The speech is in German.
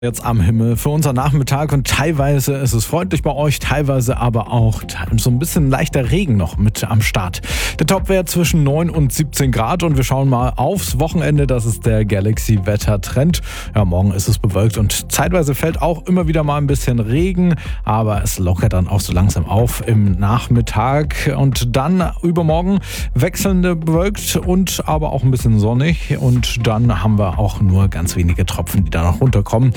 Jetzt am Himmel für unseren Nachmittag und teilweise ist es freundlich bei euch, teilweise aber auch so ein bisschen leichter Regen noch mit am Start. Der Topwert zwischen 9 und 17 Grad und wir schauen mal aufs Wochenende, das ist der Galaxy-Wetter-Trend. Ja, morgen ist es bewölkt und zeitweise fällt auch immer wieder mal ein bisschen Regen, aber es lockert dann auch so langsam auf im Nachmittag und dann übermorgen wechselnde bewölkt und aber auch ein bisschen sonnig und dann haben wir auch nur ganz wenige Tropfen, die da noch runterkommen.